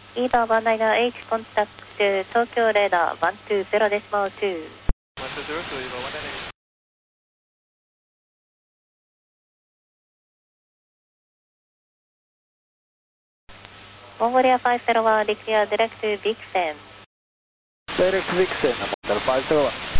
EVA 190H contact Tokyo radar 120.2. 120 to EVA 190. Mongolia 501, declare direct to Vixen. Direct Vixen, Mongolia 501.